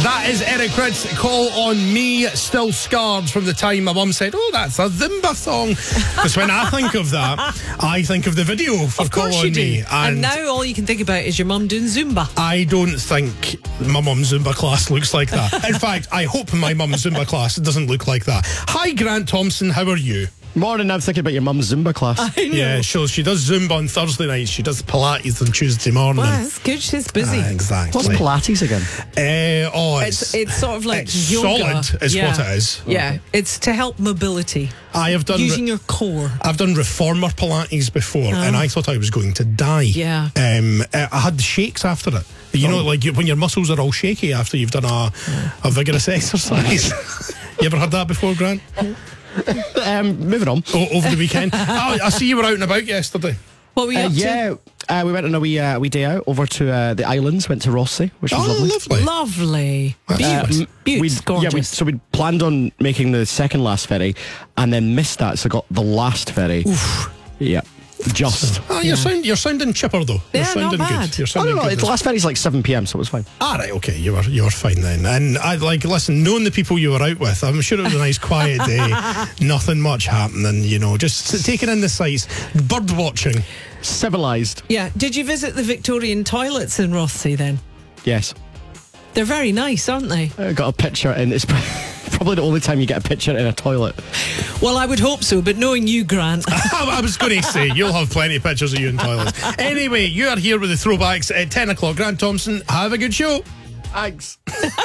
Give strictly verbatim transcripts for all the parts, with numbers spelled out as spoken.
That is Eric Prydz, Call on Me, still scarred from the time my mum said, oh, that's a Zumba song. Because when I think of that, I think of the video for Of Call course on you do. Me. And, and now all you can think about is your mum doing Zumba. I don't think my mum's Zumba class looks like that. In fact, I hope my mum's Zumba class doesn't look like that. Hi, Grant Thompson, how are you? Morning, I'm thinking about your mum's Zumba class. I know. Yeah, she, she does Zumba on Thursday nights. She does Pilates on Tuesday morning. Well, that's good. She's busy. Ah, exactly. What's Pilates again? Uh, oh, it's, It's it's sort of like it's yoga. solid is Yeah. what it is. Yeah, it's to help mobility. I have done Using re- your core. I've done reformer Pilates before, and I thought I was going to die. Yeah. Um, uh, I had the shakes after it. You know, like you, when your muscles are all shaky after you've done a, a vigorous exercise. You ever had that before, Grant? um, moving on. O- over the weekend. oh, I see you were out and about yesterday. What were you Uh, up to? yeah, uh, we went on a wee, uh, wee day out over to uh, the islands, went to Rossi, which was Oh, lovely. lovely. Lovely. That's Butte. nice. Butte's We'd- gorgeous. Yeah, we, so we planned on making the second last ferry and then missed that, so got the last ferry. Oof. Yeah, just. Ah, you're, sound, you're sounding chipper, though. You're Yeah, not sounding bad. good. You're Oh, sounding no, no, good. the last ferry's like seven p.m, so it was fine. Ah, right, okay, you were you were fine then. And I like listen, knowing the people you were out with, I'm sure it was a nice quiet day. Nothing much happening, you know, just taking in the sights, bird watching. Civilised. Yeah. Did you visit the Victorian toilets in Rothsay then? Yes. They're very nice, aren't they? I got a picture, and it's probably the only time you get a picture in a toilet. Well, I would hope so, but knowing you, Grant. I was going to say, you'll have plenty of pictures of you in toilets. Anyway, you are here with the throwbacks at ten o'clock. Grant Thompson, have a good show. Thanks.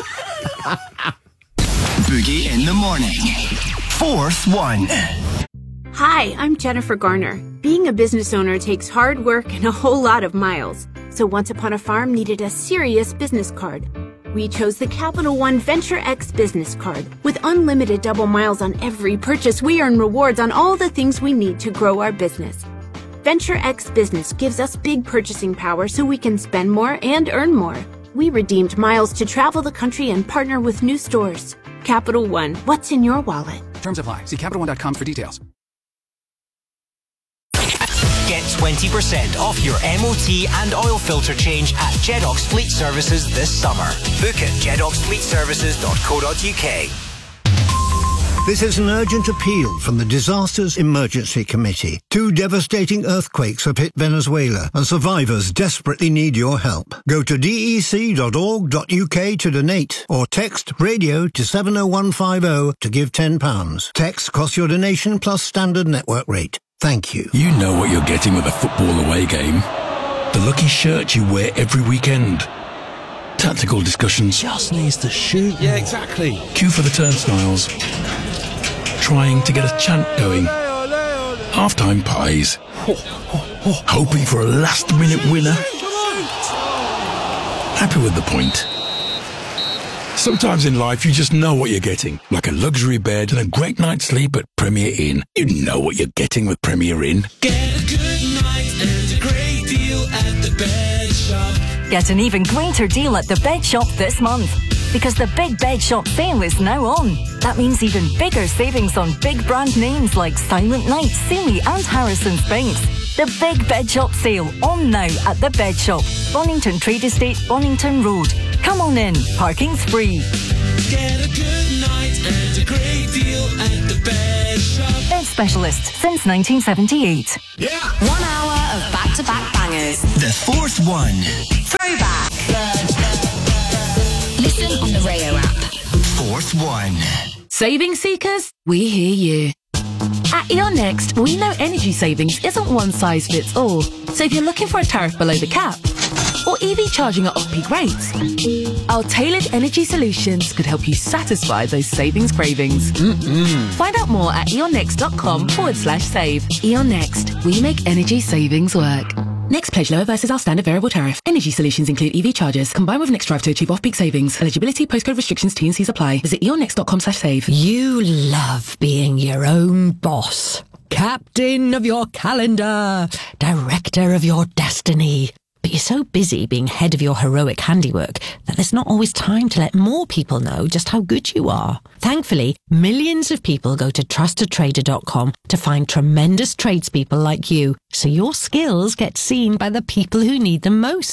Boogie in the morning. Fourth one. Hi, I'm Jennifer Garner. Being a business owner takes hard work and a whole lot of miles. So Once Upon a Farm needed a serious business card. We chose the Capital One Venture X business card. With unlimited double miles on every purchase, we earn rewards on all the things we need to grow our business. Venture X Business gives us big purchasing power so we can spend more and earn more. We redeemed miles to travel the country and partner with new stores. Capital One, what's in your wallet? Terms apply. See Capital One dot com for details. Get twenty percent off your M O T and oil filter change at Jedox Fleet Services this summer. Book at jedox fleet services dot co dot uk. This is an urgent appeal from the Disasters Emergency Committee. Two devastating earthquakes have hit Venezuela, and survivors desperately need your help. Go to d e c dot org dot u k to donate, or text radio to seven oh one five oh to give ten pounds. Text costs your donation plus standard network rate. Thank you. You know what you're getting with a football away game. The lucky shirt you wear every weekend. Tactical discussions. Just needs to shoot. Yeah, exactly. Queue for the turnstiles. Trying to get a chant going. Half-time pies. Hoping for a last-minute winner. Happy with the point. Sometimes in life you just know what you're getting. Like a luxury bed and a great night's sleep at Premier Inn. You know what you're getting with Premier Inn. Get a good night and a great deal at the Bed Shop. Get an even greater deal at the Bed Shop this month. Because the Big Bed Shop sale is now on. That means even bigger savings on big brand names like Silent Night, Sealy and Harrison Spinks. The Big Bed Shop sale on now at the Bed Shop, Bonington Trade Estate, Bonington Road. Come on in, parking's free. Get a good night and a great deal at the Bed Shop. Bed specialist since nineteen seventy-eight. Yeah. One hour of back-to-back bangers. The fourth one. Throwback. Listen on the Rayo app. Fourth one. Saving seekers, we hear you. At E O N Next, we know energy savings isn't one size fits all. So if you're looking for a tariff below the cap, or E V charging at off-peak rates, our tailored energy solutions could help you satisfy those savings cravings. Mm-mm. Find out more at eonnext.com forward slash save. E O N Next, we make energy savings work. Next pledge lower versus our standard variable tariff. Energy solutions include E V charges. Combined with Next Drive to achieve off-peak savings. Eligibility, postcode restrictions, T and C's apply. Visit eonnext.com slash save. You love being your own boss. Captain of your calendar. Director of your destiny. But you're so busy being head of your heroic handiwork that there's not always time to let more people know just how good you are. Thankfully, millions of people go to trusted trader dot com to find tremendous tradespeople like you, so your skills get seen by the people who need them most.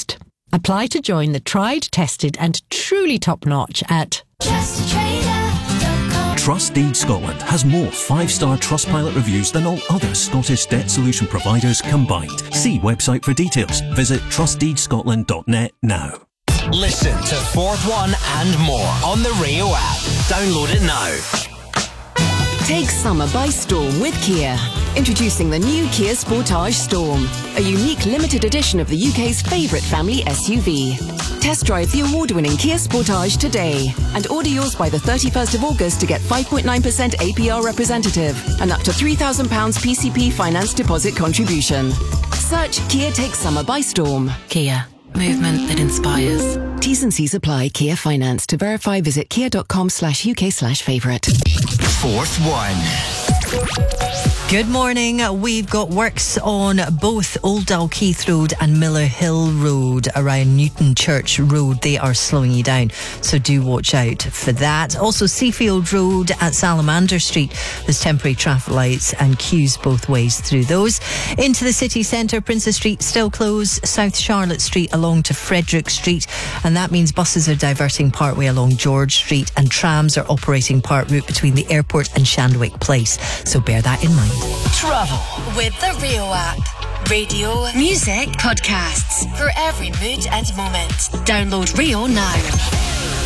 Apply to join the tried, tested and truly top-notch at Just Trader dot com. Trust Deed Scotland has more five-star Trustpilot reviews than all other Scottish debt solution providers combined. See website for details. Visit trust deed scotland dot net now. Listen to Fourth One and more on the Rio app. Download it now. Take summer by storm with Kia. Introducing the new Kia Sportage Storm, a unique limited edition of the U K's favourite family S U V. Test drive the award-winning Kia Sportage today and order yours by the thirty-first of August to get five point nine percent A P R representative and up to three thousand pounds P C P finance deposit contribution. Search Kia Takes Summer by Storm. Kia. Movement that inspires. T's and C's apply. Kia Finance. To verify, visit kia.com slash UK slash favourite. Fourth One. Good morning. We've got works on both Old Dalkeith Road and Miller Hill Road around Newton Church Road. They are slowing you down, so do watch out for that. Also, Seafield Road at Salamander Street. There's temporary traffic lights and queues both ways through those. Into the city centre, Princess Street still closed. South Charlotte Street along to Frederick Street, and that means buses are diverting partway along George Street and trams are operating part route between the airport and Shandwick Place. So bear that in mind. Travel with the Rio app. Radio, music, podcasts for every mood and moment. Download Rio now.